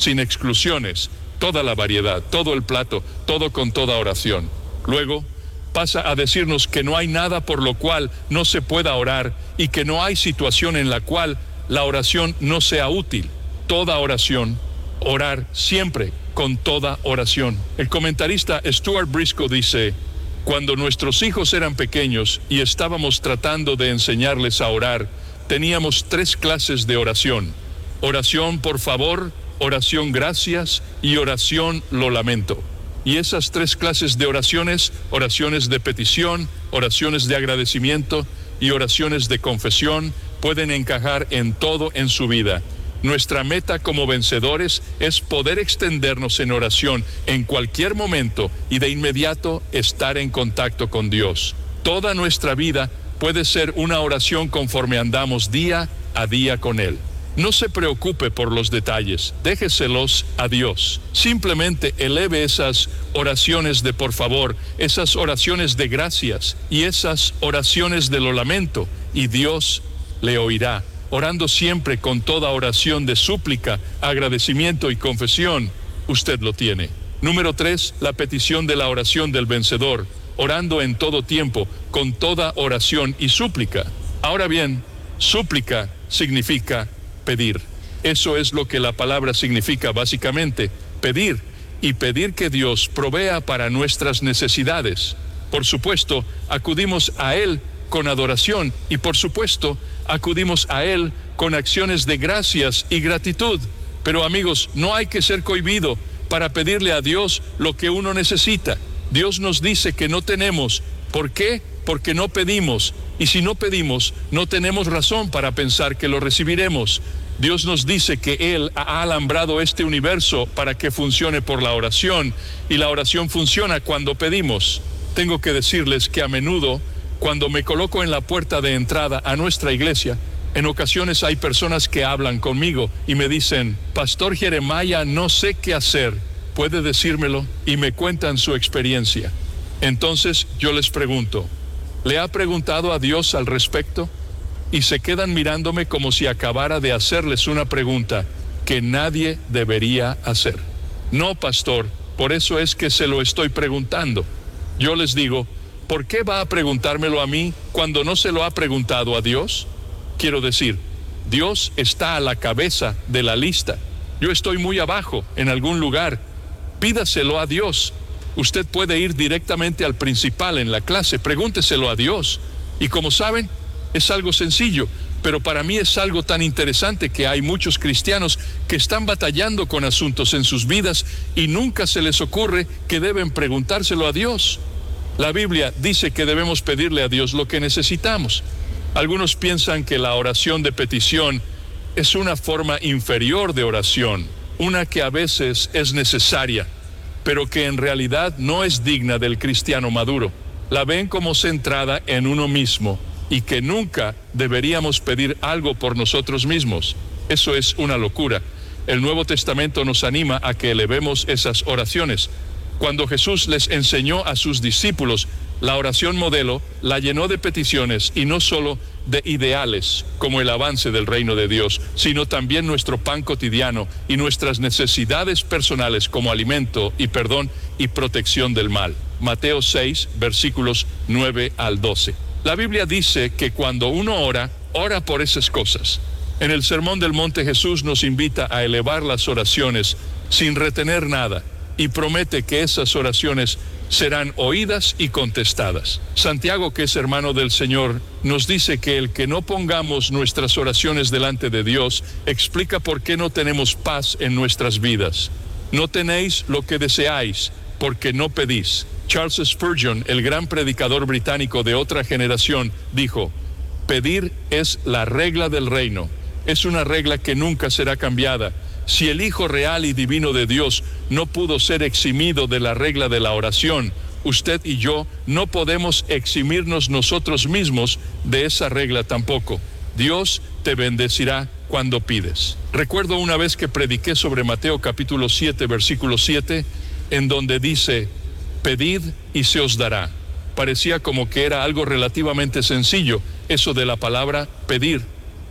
sin exclusiones, toda la variedad, todo el plato, todo con toda oración. Luego pasa a decirnos que no hay nada por lo cual no se pueda orar y que no hay situación en la cual la oración no sea útil. Toda oración, orar siempre con toda oración. El comentarista Stuart Briscoe dice: cuando nuestros hijos eran pequeños y estábamos tratando de enseñarles a orar, teníamos 3 clases de oración: oración por favor, oración gracias y oración lo lamento. Y esas 3 clases de oraciones, oraciones de petición, oraciones de agradecimiento y oraciones de confesión, pueden encajar en todo en su vida. Nuestra meta como vencedores es poder extendernos en oración en cualquier momento y de inmediato estar en contacto con Dios. Toda nuestra vida puede ser una oración conforme andamos día a día con Él. No se preocupe por los detalles, déjeselos a Dios. Simplemente eleve esas oraciones de por favor, esas oraciones de gracias y esas oraciones de lo lamento, y Dios le oirá. Orando siempre con toda oración de súplica, agradecimiento y confesión, usted lo tiene. Número 3, la petición de la oración del vencedor, orando en todo tiempo, con toda oración y súplica. Ahora bien, súplica significa pedir. Eso es lo que la palabra significa básicamente, pedir, y pedir que Dios provea para nuestras necesidades. Por supuesto, acudimos a Él con adoración y por supuesto, acudimos a Él con acciones de gracias y gratitud. Pero amigos, no hay que ser cohibido para pedirle a Dios lo que uno necesita. Dios nos dice que no tenemos. ¿Por qué? Porque no pedimos. Y si no pedimos, no tenemos razón para pensar que lo recibiremos. Dios nos dice que Él ha alambrado este universo para que funcione por la oración, y la oración funciona cuando pedimos. Tengo que decirles que a menudo, cuando me coloco en la puerta de entrada a nuestra iglesia, en ocasiones hay personas que hablan conmigo y me dicen: Pastor Jeremiah, no sé qué hacer, ¿puede decírmelo? Y me cuentan su experiencia. Entonces yo les pregunto: ¿le ha preguntado a Dios al respecto? Y se quedan mirándome como si acabara de hacerles una pregunta que nadie debería hacer. No, pastor, por eso es que se lo estoy preguntando. Yo les digo: ¿por qué va a preguntármelo a mí cuando no se lo ha preguntado a Dios? Quiero decir, Dios está a la cabeza de la lista. Yo estoy muy abajo, en algún lugar. Pídaselo a Dios. Usted puede ir directamente al principal en la clase, pregúnteselo a Dios. Y como saben, es algo sencillo, pero para mí es algo tan interesante que hay muchos cristianos que están batallando con asuntos en sus vidas y nunca se les ocurre que deben preguntárselo a Dios. La Biblia dice que debemos pedirle a Dios lo que necesitamos. Algunos piensan que la oración de petición es una forma inferior de oración, una que a veces es necesaria, pero que en realidad no es digna del cristiano maduro. La ven como centrada en uno mismo y que nunca deberíamos pedir algo por nosotros mismos. Eso es una locura. El Nuevo Testamento nos anima a que elevemos esas oraciones. Cuando Jesús les enseñó a sus discípulos la oración modelo, la llenó de peticiones y no solo de ideales como el avance del reino de Dios, sino también nuestro pan cotidiano y nuestras necesidades personales como alimento y perdón y protección del mal. Mateo 6, versículos 9 al 12. La Biblia dice que cuando uno ora, ora por esas cosas. En el Sermón del Monte Jesús nos invita a elevar las oraciones sin retener nada y promete que esas oraciones serán oídas y contestadas. Santiago, que es hermano del Señor, nos dice que el que no pongamos nuestras oraciones delante de Dios explica por qué no tenemos paz en nuestras vidas. No tenéis lo que deseáis porque no pedís. Charles Spurgeon, el gran predicador británico de otra generación, dijo: pedir es la regla del reino. Es una regla que nunca será cambiada. Si el Hijo real y divino de Dios no pudo ser eximido de la regla de la oración, usted y yo no podemos eximirnos nosotros mismos de esa regla tampoco. Dios te bendecirá cuando pides. Recuerdo una vez que prediqué sobre Mateo capítulo 7, versículo 7, en donde dice: pedid y se os dará. Parecía como que era algo relativamente sencillo, eso de la palabra pedir.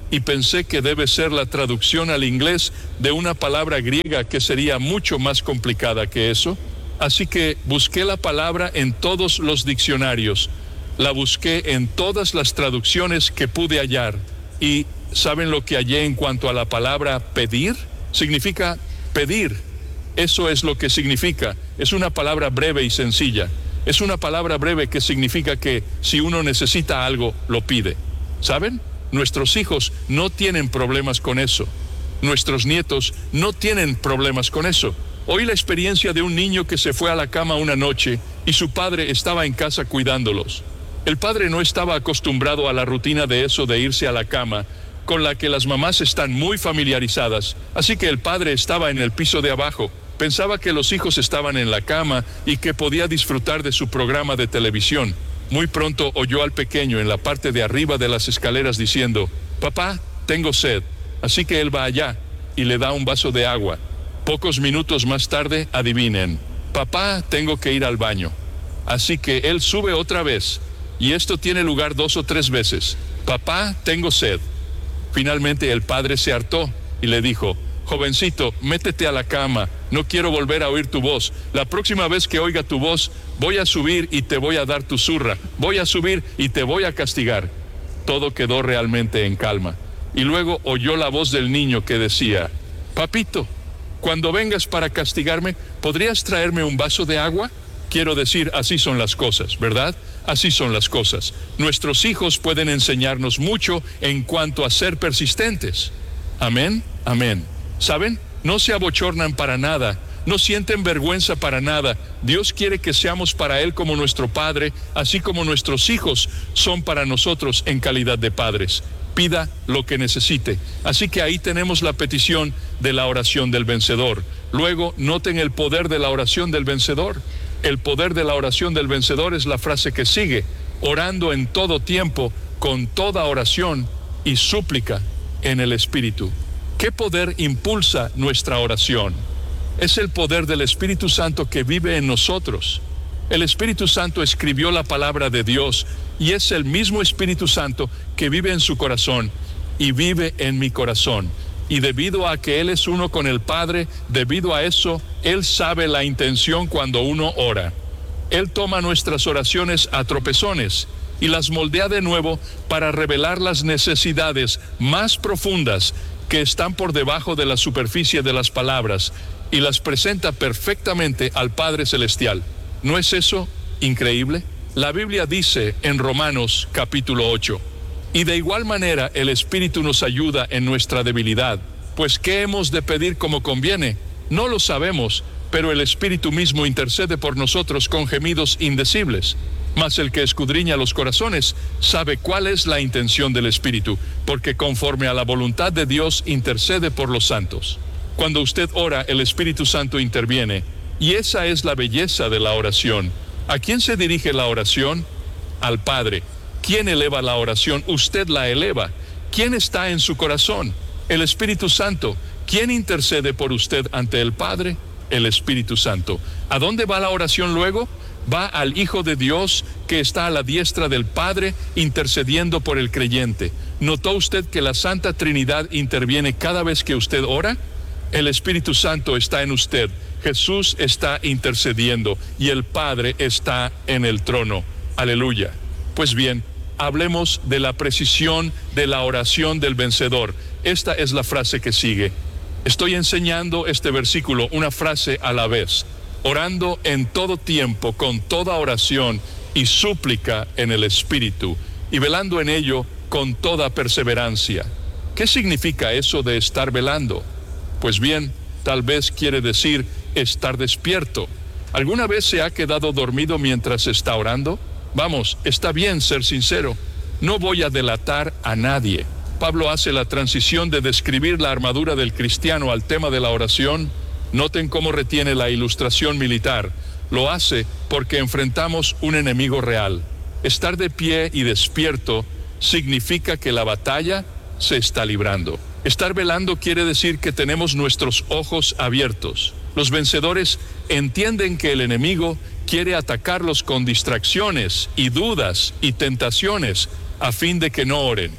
y pensé que debe ser la traducción al inglés de una palabra griega que sería mucho más complicada que eso. Así que busqué la palabra en todos los diccionarios, la busqué en todas las traducciones que pude hallar. ¿Y saben lo que hallé en cuanto a la palabra pedir? Significa pedir. Eso es lo que significa. Es una palabra breve y sencilla. Es una palabra breve que significa que si uno necesita algo, lo pide. ¿Saben? Nuestros hijos no tienen problemas con eso. Nuestros nietos no tienen problemas con eso. Oí la experiencia de un niño que se fue a la cama una noche y su padre estaba en casa cuidándolos. El padre no estaba acostumbrado a la rutina de eso de irse a la cama, con la que las mamás están muy familiarizadas, así que el padre estaba en el piso de abajo. Pensaba que los hijos estaban en la cama y que podía disfrutar de su programa de televisión. Muy pronto oyó al pequeño en la parte de arriba de las escaleras diciendo: «Papá, tengo sed». Así que él va allá y le da un vaso de agua. Pocos minutos más tarde, adivinen: «Papá, tengo que ir al baño». Así que él sube otra vez, y esto tiene lugar 2 o 3 veces. «Papá, tengo sed». Finalmente el padre se hartó y le dijo: «Jovencito, métete a la cama, no quiero volver a oír tu voz. La próxima vez que oiga tu voz, voy a subir y te voy a dar tu zurra. Voy a subir y te voy a castigar». Todo quedó realmente en calma. Y luego oyó la voz del niño que decía: «Papito, cuando vengas para castigarme, ¿podrías traerme un vaso de agua?». Quiero decir, así son las cosas, ¿verdad? Así son las cosas. Nuestros hijos pueden enseñarnos mucho en cuanto a ser persistentes. Amén, amén. ¿Saben? No se abochornan para nada, no sienten vergüenza para nada. Dios quiere que seamos para Él como nuestro Padre, así como nuestros hijos son para nosotros en calidad de padres. Pida lo que necesite. Así que ahí tenemos la petición de la oración del vencedor. Luego, noten el poder de la oración del vencedor. El poder de la oración del vencedor es la frase que sigue: orando en todo tiempo, con toda oración y súplica en el Espíritu. ¿Qué poder impulsa nuestra oración? Es el poder del Espíritu Santo que vive en nosotros. El Espíritu Santo escribió la palabra de Dios y es el mismo Espíritu Santo que vive en su corazón y vive en mi corazón. Y debido a que Él es uno con el Padre, debido a eso, Él sabe la intención cuando uno ora. Él toma nuestras oraciones a tropezones y las moldea de nuevo para revelar las necesidades más profundas que están por debajo de la superficie de las palabras y las presenta perfectamente al Padre Celestial. ¿No es eso increíble? La Biblia dice en Romanos capítulo 8: «Y de igual manera el Espíritu nos ayuda en nuestra debilidad, pues ¿qué hemos de pedir como conviene? No lo sabemos, pero el Espíritu mismo intercede por nosotros con gemidos indecibles. Mas el que escudriña los corazones sabe cuál es la intención del Espíritu, porque conforme a la voluntad de Dios intercede por los santos». Cuando usted ora, el Espíritu Santo interviene, y esa es la belleza de la oración. ¿A quién se dirige la oración? Al Padre. ¿Quién eleva la oración? Usted la eleva. ¿Quién está en su corazón? El Espíritu Santo. ¿Quién intercede por usted ante el Padre? El Espíritu Santo. ¿A dónde va la oración luego? Va al Hijo de Dios que está a la diestra del Padre intercediendo por el creyente. ¿Notó usted que la Santa Trinidad interviene cada vez que usted ora? El Espíritu Santo está en usted, Jesús está intercediendo y el Padre está en el trono. Aleluya. Pues bien, hablemos de la precisión de la oración del vencedor. Esta es la frase que sigue. Estoy enseñando este versículo una frase a la vez. Orando en todo tiempo, con toda oración y súplica en el Espíritu, y velando en ello con toda perseverancia. ¿Qué significa eso de estar velando? Pues bien, tal vez quiere decir estar despierto. ¿Alguna vez se ha quedado dormido mientras está orando? Vamos, está bien ser sincero. No voy a delatar a nadie. Pablo hace la transición de describir la armadura del cristiano al tema de la oración. Noten cómo retiene la ilustración militar. Lo hace porque enfrentamos un enemigo real. Estar de pie y despierto significa que la batalla se está librando. Estar velando quiere decir que tenemos nuestros ojos abiertos. Los vencedores entienden que el enemigo quiere atacarlos con distracciones y dudas y tentaciones a fin de que no oren.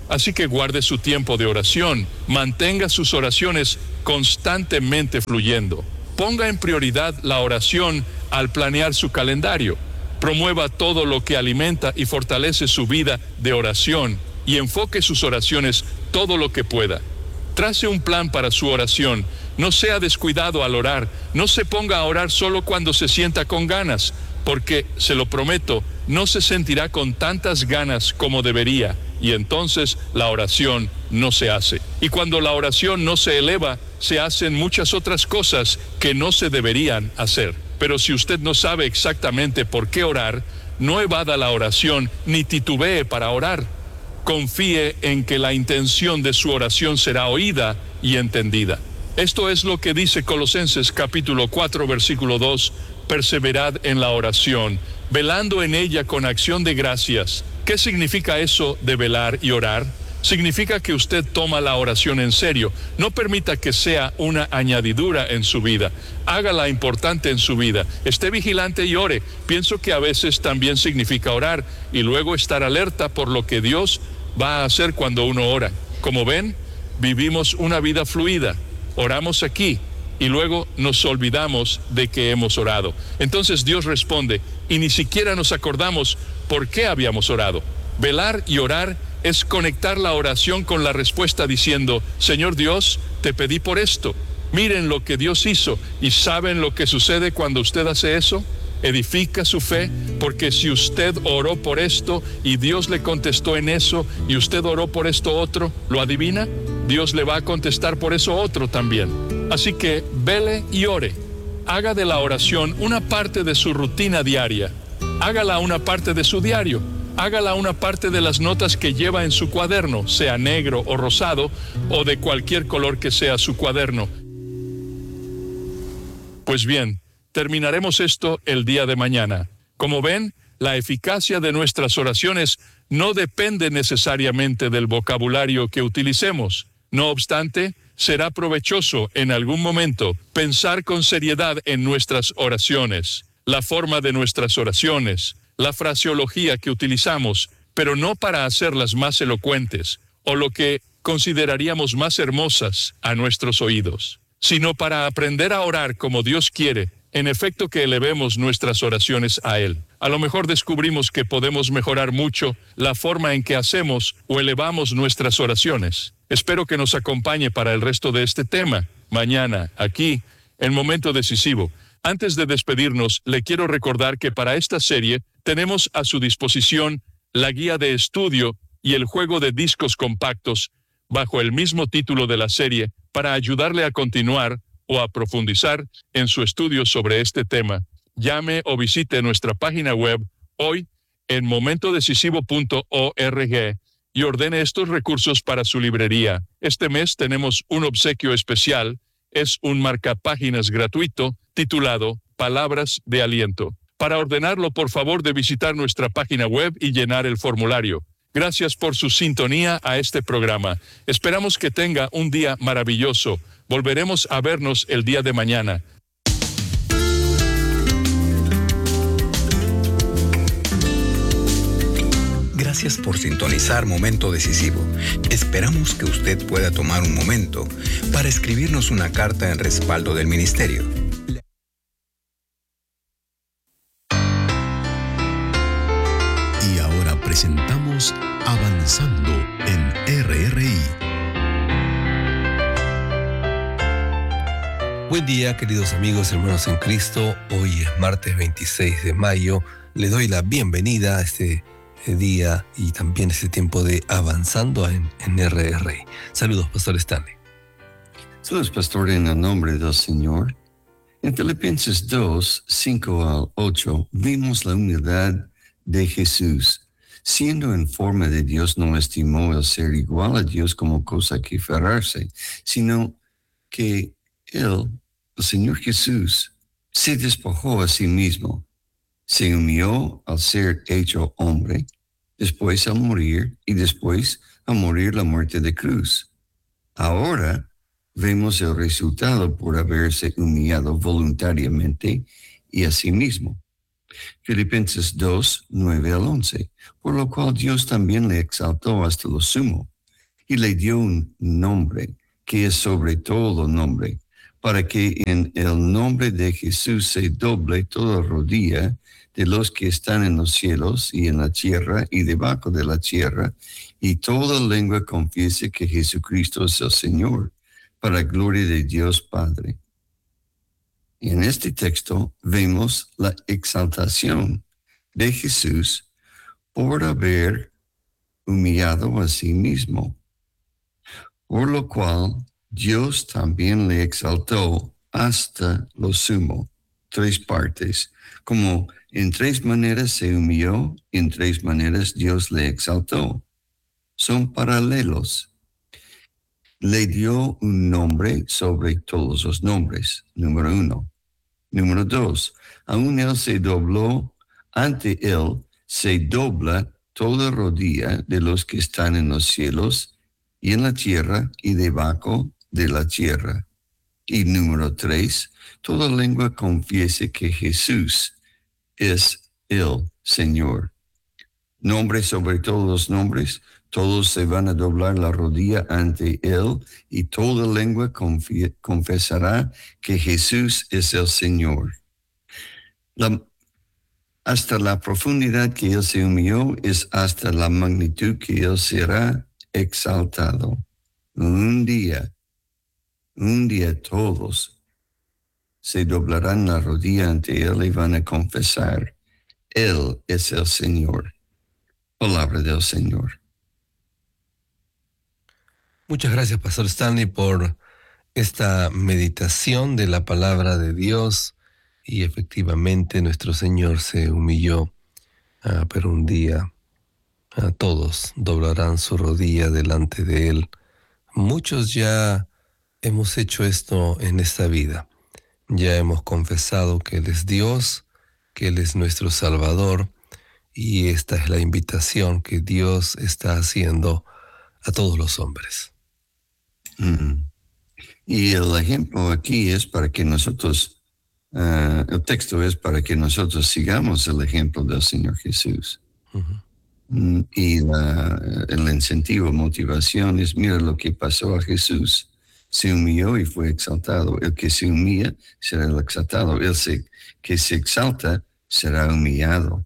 Así que guarde su tiempo de oración, mantenga sus oraciones constantemente fluyendo. Ponga en prioridad la oración al planear su calendario. Promueva todo lo que alimenta y fortalece su vida de oración y enfoque sus oraciones todo lo que pueda. Trace un plan para su oración. No sea descuidado al orar. No se ponga a orar solo cuando se sienta con ganas, porque, se lo prometo, no se sentirá con tantas ganas como debería, y entonces la oración no se hace. Y cuando la oración no se eleva, se hacen muchas otras cosas que no se deberían hacer. Pero si usted no sabe exactamente por qué orar, no evada la oración ni titubee para orar. Confíe en que la intención de su oración será oída y entendida. Esto es lo que dice Colosenses capítulo 4, versículo 2, perseverad en la oración, velando en ella con acción de gracias. ¿Qué significa eso de velar y orar? Significa que usted toma la oración en serio. No permita que sea una añadidura en su vida. Hágala importante en su vida. Esté vigilante y ore. Pienso que a veces también significa orar y luego estar alerta por lo que Dios va a hacer cuando uno ora. Como ven, vivimos una vida fluida. Oramos aquí y luego nos olvidamos de que hemos orado. Entonces Dios responde y ni siquiera nos acordamos por qué habíamos orado. Velar y orar es conectar la oración con la respuesta diciendo: Señor Dios, te pedí por esto. Miren lo que Dios hizo. ¿Y saben lo que sucede cuando usted hace eso? Edifica su fe, porque si usted oró por esto y Dios le contestó en eso y usted oró por esto otro, ¿lo adivina? Dios le va a contestar por eso otro también. Así que vele y ore. Haga de la oración una parte de su rutina diaria. Hágala una parte de su diario. Hágala una parte de las notas que lleva en su cuaderno, sea negro o rosado o de cualquier color que sea su cuaderno. Pues bien, terminaremos esto el día de mañana. Como ven, la eficacia de nuestras oraciones no depende necesariamente del vocabulario que utilicemos. No obstante, será provechoso en algún momento pensar con seriedad en nuestras oraciones, la forma de nuestras oraciones, la fraseología que utilizamos, pero no para hacerlas más elocuentes o lo que consideraríamos más hermosas a nuestros oídos, sino para aprender a orar como Dios quiere, en efecto que elevemos nuestras oraciones a Él. A lo mejor descubrimos que podemos mejorar mucho la forma en que hacemos o elevamos nuestras oraciones. Espero que nos acompañe para el resto de este tema, mañana, aquí, en Momento Decisivo. Antes de despedirnos, le quiero recordar que para esta serie tenemos a su disposición la guía de estudio y el juego de discos compactos bajo el mismo título de la serie para ayudarle a continuar o a profundizar en su estudio sobre este tema. Llame o visite nuestra página web hoy en momentodecisivo.org y ordene estos recursos para su librería. Este mes tenemos un obsequio especial. Es un marcapáginas gratuito titulado Palabras de Aliento. Para ordenarlo, por favor, de visitar nuestra página web y llenar el formulario. Gracias por su sintonía a este programa. Esperamos que tenga un día maravilloso. Volveremos a vernos el día de mañana. Gracias por sintonizar Momento Decisivo. Esperamos que usted pueda tomar un momento para escribirnos una carta en respaldo del ministerio. Y ahora presentamos Avanzando en RRI. Buen día, queridos amigos y hermanos en Cristo. Hoy es martes 26 de mayo. Le doy la bienvenida a este día y también este tiempo de Avanzando en RRI. Saludos, Pastor Stanley. Saludos, Pastor, en el nombre del Señor. En Filipenses 2, 5 al 8, vimos la humildad de Jesús. Siendo en forma de Dios, no estimó el ser igual a Dios como cosa que aferrarse, sino que Él, el Señor Jesús, se despojó a sí mismo. Se humilló al ser hecho hombre, después al morir y después a morir la muerte de cruz. Ahora vemos el resultado por haberse humillado voluntariamente y a sí mismo. Filipenses 2, 9 al 11, por lo cual Dios también le exaltó hasta lo sumo y le dio un nombre que es sobre todo nombre, para que en el nombre de Jesús se doble toda rodilla de los que están en los cielos y en la tierra y debajo de la tierra, y toda lengua confiese que Jesucristo es el Señor, para gloria de Dios Padre. En este texto vemos la exaltación de Jesús por haber humillado a sí mismo, por lo cual Dios también le exaltó hasta lo sumo. 3 partes, como en 3 maneras se humilló, en 3 maneras Dios le exaltó. Son paralelos. Le dio un nombre sobre todos los nombres, número 1. Número 2, aún él se dobló, ante él se dobla toda rodilla de los que están en los cielos y en la tierra y debajo de la tierra. Y número 3, toda lengua confiese que Jesús es el Señor. Nombre sobre todos los nombres, todos se van a doblar la rodilla ante Él y toda lengua confesará que Jesús es el Señor. Hasta la profundidad que Él se humilló es hasta la magnitud que Él será exaltado. Un día todos se doblarán la rodilla ante Él y van a confesar, Él es el Señor. Palabra del Señor. Muchas gracias, Pastor Stanley, por esta meditación de la palabra de Dios. Y efectivamente nuestro Señor se humilló, pero un día todos doblarán su rodilla delante de Él. Muchos ya hemos hecho esto en esta vida. Ya hemos confesado que Él es Dios, que Él es nuestro Salvador, y esta es la invitación que Dios está haciendo a todos los hombres. Y el ejemplo aquí es para que nosotros, el texto es para que nosotros sigamos el ejemplo del Señor Jesús. Y el incentivo, motivación es, mira lo que pasó a Jesús. Se humilló y fue exaltado. El que se humilla será el exaltado. El que se exalta será humillado.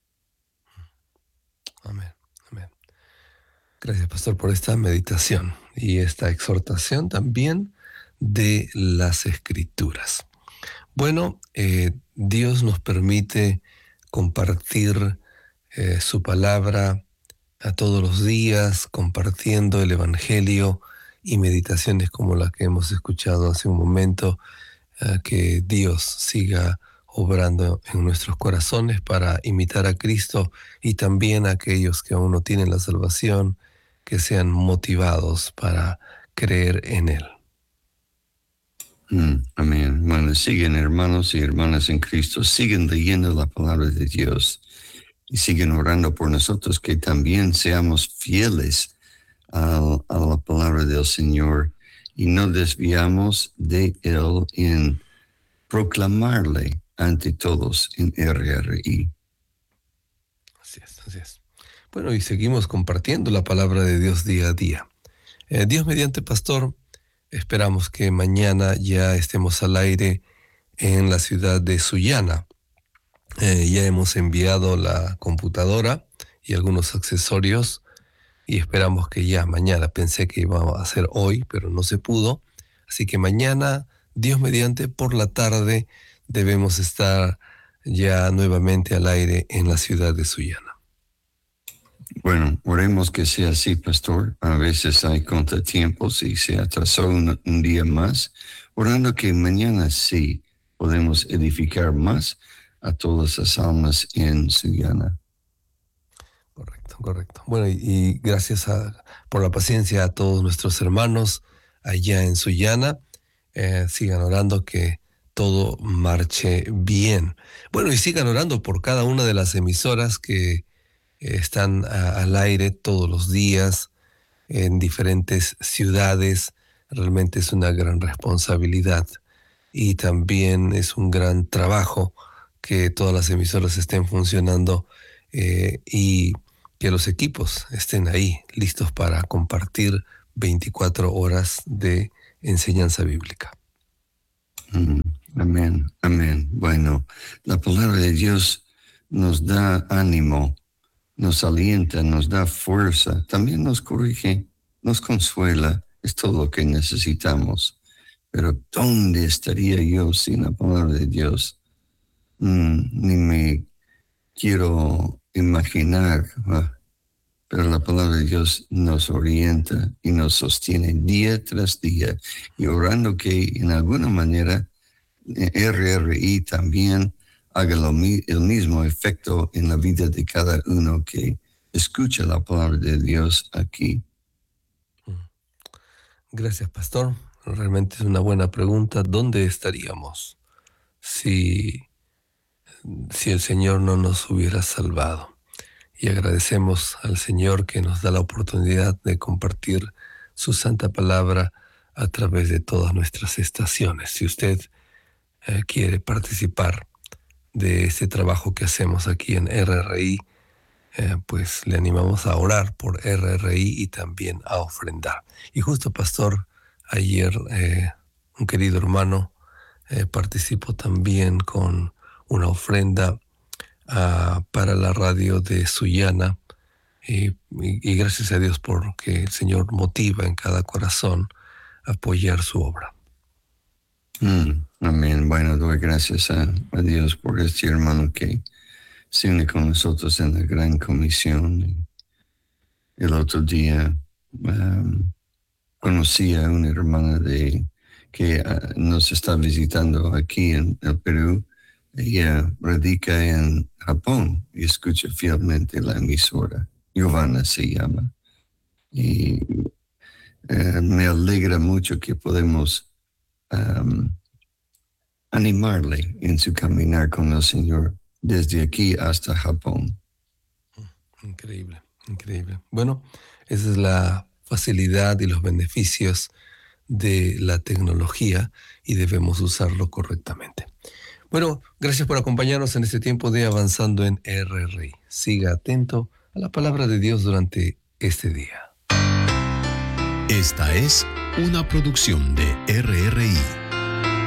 Amén, amén. Gracias, Pastor, por esta meditación y esta exhortación también de las Escrituras. Bueno, Dios nos permite compartir su palabra a todos los días, compartiendo el Evangelio y meditaciones como la que hemos escuchado hace un momento. Que Dios siga obrando en nuestros corazones para imitar a Cristo, y también a aquellos que aún no tienen la salvación, que sean motivados para creer en Él. Amén. Bueno, siguen, hermanos y hermanas en Cristo, siguen leyendo la palabra de Dios y siguen orando por nosotros, que también seamos fieles a la palabra del Señor y no desviamos de Él en proclamarle ante todos en RRI. Así es. Bueno, y seguimos compartiendo la palabra de Dios día a día. Dios mediante, Pastor, esperamos que mañana ya estemos al aire en la ciudad de Sullana. Ya hemos enviado la computadora y algunos accesorios y esperamos que ya mañana, pensé que iba a ser hoy, pero no se pudo. Así que mañana, Dios mediante, por la tarde, debemos estar ya nuevamente al aire en la ciudad de Sullana. Bueno, oremos que sea así, Pastor. A veces hay contratiempos y se atrasó un día más, orando que mañana sí podemos edificar más a todas las almas en Sullana. Correcto. Bueno, y gracias por la paciencia a todos nuestros hermanos allá en Sullana. Sigan orando que todo marche bien. Bueno, y sigan orando por cada una de las emisoras que están al aire todos los días en diferentes ciudades. Realmente es una gran responsabilidad y también es un gran trabajo que todas las emisoras estén funcionando y que los equipos estén ahí, listos para compartir 24 horas de enseñanza bíblica. Amén, amén. Bueno, la palabra de Dios nos da ánimo, nos alienta, nos da fuerza, también nos corrige, nos consuela, es todo lo que necesitamos. Pero ¿dónde estaría yo sin la palabra de Dios? Ni me quiero imaginar, pero la palabra de Dios nos orienta y nos sostiene día tras día, y orando que en alguna manera RRI también haga el mismo efecto en la vida de cada uno que escucha la palabra de Dios aquí. Gracias, pastor. Realmente es una buena pregunta. ¿Dónde estaríamos si el Señor no nos hubiera salvado? Y agradecemos al Señor que nos da la oportunidad de compartir su santa palabra a través de todas nuestras estaciones. Si usted quiere participar de este trabajo que hacemos aquí en RRI, pues le animamos a orar por RRI y también a ofrendar. Y justo, pastor, ayer un querido hermano participó también con una ofrenda para la radio de Sullana, y gracias a Dios porque el Señor motiva en cada corazón a apoyar su obra. Amén. Bueno, doy gracias a Dios por este hermano que se une con nosotros en la gran comisión. El otro día conocí a una hermana que nos está visitando aquí en el Perú. Ella radica en Japón y escucha fielmente la emisora. Giovanna se llama. Y me alegra mucho que podemos animarle en su caminar con el Señor desde aquí hasta Japón. Increíble, increíble. Bueno, esa es la facilidad y los beneficios de la tecnología y debemos usarlo correctamente. Bueno, gracias por acompañarnos en este tiempo de Avanzando en RRI. Siga atento a la palabra de Dios durante este día. Esta es una producción de RRI.